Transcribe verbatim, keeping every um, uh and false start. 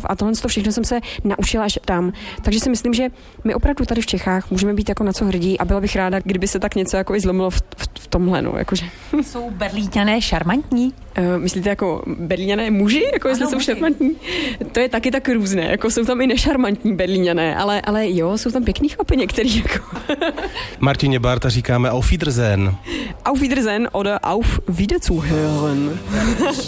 a tohle to všechno jsem se naučila až tam. Takže si myslím, že my opravdu tady v Čechách můžeme být jako na co hrdí a byla bych ráda, kdyby se tak něco jako i zlomilo v, v, v tomhle, no, jakože. Jsou Berlíňané šarmantní? Uh, myslíte jako Berlíňané muži, jako jestli jsou šarmantní? To je taky tak různé, jako jsou tam i nešarmantní Berlíňané, ale, ale jo, jsou tam pěkný chlapi některý, jako. Martině Barta říkáme Auf Wiedersehen. Auf Wiedersehen oder Auf Wiederzuhören.